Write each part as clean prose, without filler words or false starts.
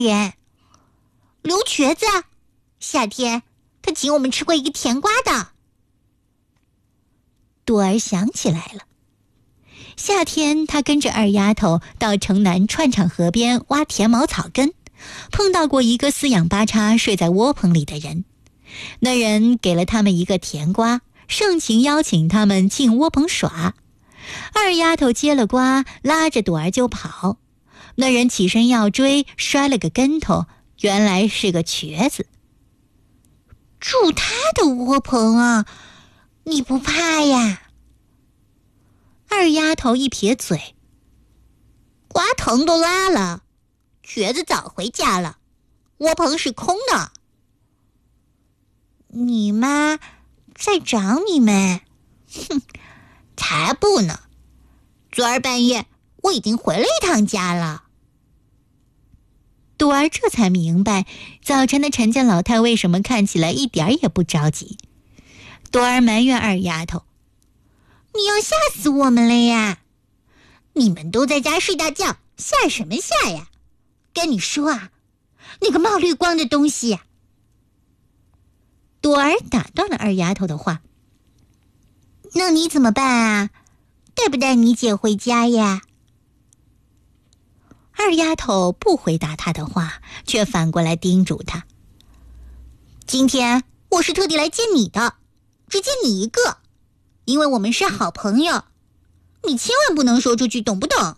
人。刘瘸子，夏天他请我们吃过一个甜瓜的。朵儿想起来了，夏天他跟着二丫头到城南串场河边挖甜毛草根，碰到过一个四仰八叉睡在窝棚里的人。那人给了他们一个甜瓜，盛情邀请他们进窝棚耍。二丫头接了瓜，拉着朵儿就跑。那人起身要追，摔了个跟头，原来是个瘸子。住他的窝棚啊，你不怕呀？二丫头一撇嘴，瓜藤都拉了，瘸子早回家了，窝棚是空的。你妈在找你们？哼，才不呢！昨儿半夜我已经回了一趟家了。朵儿这才明白，早晨的陈家老太为什么看起来一点也不着急。朵儿埋怨二丫头：“你要吓死我们了呀！你们都在家睡大觉，吓什么吓呀？跟你说啊，那个冒绿光的东西呀！”朵儿打断了二丫头的话：“那你怎么办啊？带不带你姐回家呀？”二丫头不回答她的话，却反过来叮嘱她：“今天我是特地来见你的，只见你一个，因为我们是好朋友，你千万不能说出去，懂不懂？”“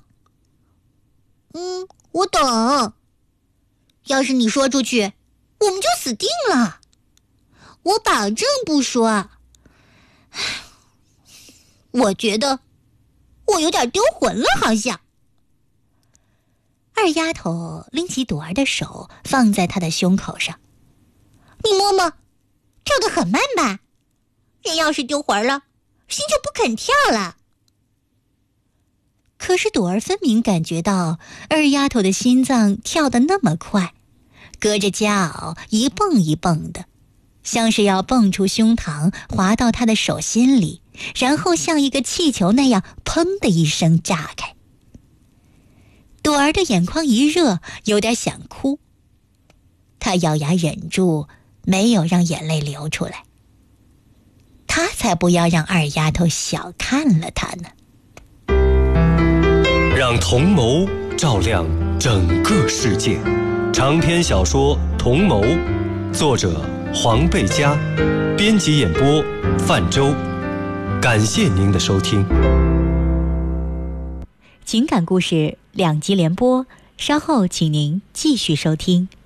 我懂。要是你说出去，我们就死定了。我保证不说。我觉得我有点丢魂了，好像。”二丫头拎起朵儿的手，放在她的胸口上：“你摸摸，跳得很慢吧？人要是丢魂了，心就不肯跳了。”可是朵儿分明感觉到二丫头的心脏跳得那么快，隔着夹袄一蹦一蹦的，像是要蹦出胸膛，滑到她的手心里，然后像一个气球那样砰的一声炸开。朵儿的眼眶一热，有点想哭。她咬牙忍住，没有让眼泪流出来。她才不要让二丫头小看了她呢。 让同谋照亮整个世界。长篇小说《同谋》，作者黄贝佳，编辑演播范舟。感谢您的收听。 情感故事2集连播，稍后请您继续收听。